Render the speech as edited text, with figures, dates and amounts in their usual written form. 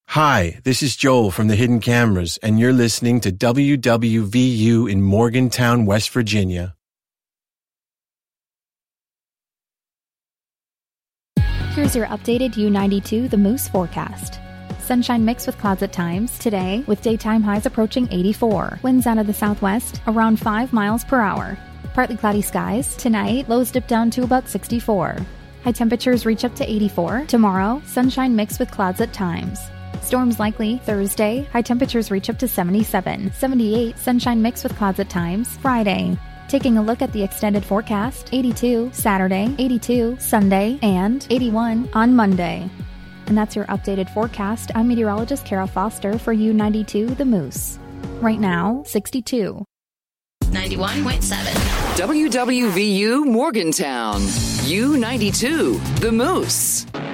Hi, this is Joel from the Hidden Cameras, and you're listening to WWVU in Morgantown, West Virginia. Here's your updated U92 The Moose forecast. Sunshine mixed with clouds at times today, with daytime highs approaching 84. Winds out of the southwest around 5 miles per hour. Partly cloudy skies. Tonight, lows dip down to about 64. High temperatures reach up to 84. Tomorrow, sunshine mixed with clouds at times. Storms likely Thursday. High temperatures reach up to 77. 78. Sunshine mixed with clouds at times. Friday. Taking a look at the extended forecast. 82 Saturday, 82 Sunday, and 81 on Monday. And that's your updated forecast. I'm meteorologist Kara Foster for U92 The Moose. Right now, 62. 91.7. WWVU Morgantown. U92 The Moose.